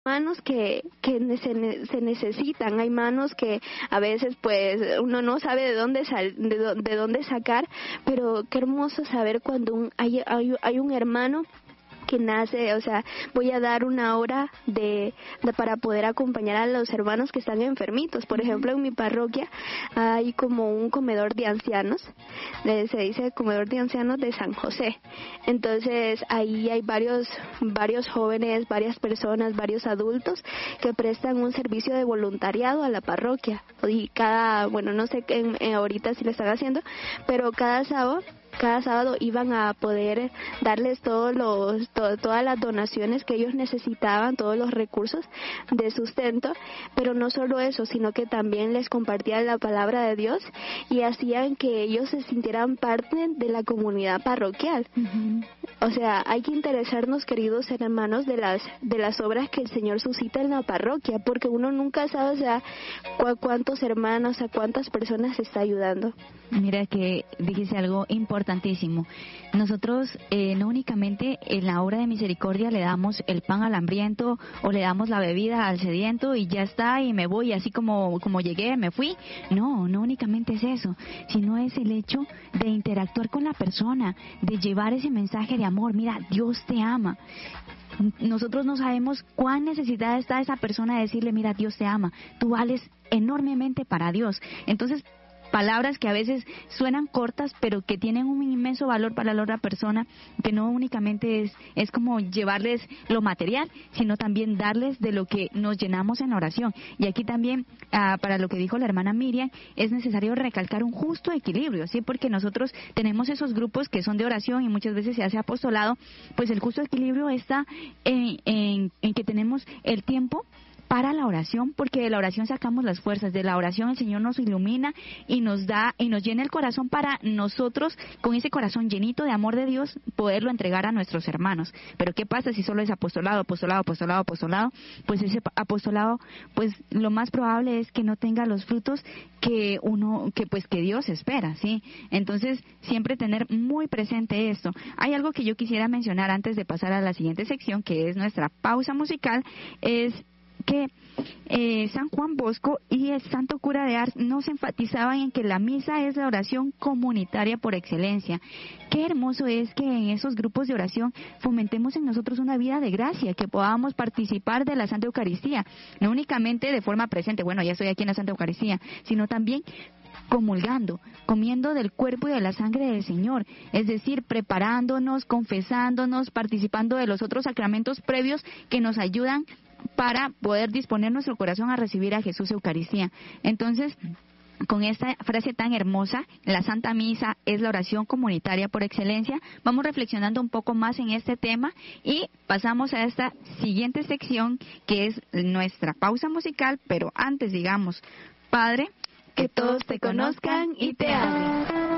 manos se necesitan, hay manos que a veces pues uno no sabe de dónde sacar, pero qué hermoso saber cuando hay un hermano que nace, o sea, voy a dar una hora para poder acompañar a los hermanos que están enfermitos. Por ejemplo, en mi parroquia hay como un comedor de ancianos, se dice comedor de ancianos de San José. Entonces ahí hay varios jóvenes, varias personas, varios adultos que prestan un servicio de voluntariado a la parroquia. Y no sé ahorita si lo están haciendo, pero cada sábado iban a poder darles todas las donaciones que ellos necesitaban, todos los recursos de sustento, pero no solo eso, sino que también les compartían la palabra de Dios y hacían que ellos se sintieran parte de la comunidad parroquial. Uh-huh. O sea, hay que interesarnos, queridos hermanos, de las obras que el Señor suscita en la parroquia, porque uno nunca sabe, o sea, cuántos hermanos, a cuántas personas se está ayudando. Mira que dijiste algo importantísimo. Nosotros no únicamente en la obra de misericordia le damos el pan al hambriento o le damos la bebida al sediento y ya está y me voy, así como llegué, me fui. No únicamente es eso, sino es el hecho de interactuar con la persona, de llevar ese mensaje de amor. Mira, Dios te ama. Nosotros no sabemos cuán necesitada está esa persona de decirle, mira, Dios te ama, tú vales enormemente para Dios. Entonces, palabras que a veces suenan cortas, pero que tienen un inmenso valor para la otra persona, que no únicamente es como llevarles lo material, sino también darles de lo que nos llenamos en la oración. Y aquí también, para lo que dijo la hermana Miriam, es necesario recalcar un justo equilibrio, ¿sí? Porque nosotros tenemos esos grupos que son de oración y muchas veces se hace apostolado, pues el justo equilibrio está en que tenemos el tiempo para la oración, porque de la oración sacamos las fuerzas, de la oración el Señor nos ilumina y nos da y nos llena el corazón para nosotros, con ese corazón llenito de amor de Dios, poderlo entregar a nuestros hermanos. Pero ¿qué pasa si solo es apostolado? Pues ese apostolado, pues lo más probable es que no tenga los frutos que Dios espera, ¿sí? Entonces, siempre tener muy presente esto. Hay algo que yo quisiera mencionar antes de pasar a la siguiente sección, que es nuestra pausa musical, es que San Juan Bosco y el Santo Cura de Ars nos enfatizaban en que la misa es la oración comunitaria por excelencia. Qué hermoso es que en esos grupos de oración fomentemos en nosotros una vida de gracia, que podamos participar de la Santa Eucaristía, no únicamente de forma presente, bueno, ya estoy aquí en la Santa Eucaristía, sino también comulgando, comiendo del cuerpo y de la sangre del Señor, es decir, preparándonos, confesándonos, participando de los otros sacramentos previos que nos ayudan para poder disponer nuestro corazón a recibir a Jesús Eucaristía. Entonces, con esta frase tan hermosa, la Santa Misa es la oración comunitaria por excelencia, vamos reflexionando un poco más en este tema y pasamos a esta siguiente sección que es nuestra pausa musical, pero antes digamos, Padre, que todos te conozcan y te amen.